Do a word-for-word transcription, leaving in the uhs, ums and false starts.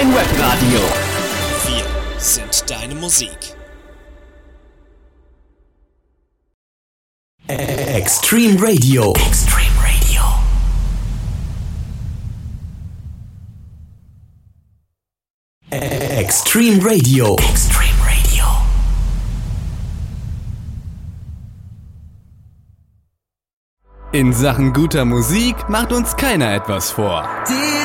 dein Webradio. Wir sind deine Musik. Extreme Radio. Extreme Radio. Extreme Radio. Extreme Radio. In Sachen guter Musik macht uns keiner etwas vor. Die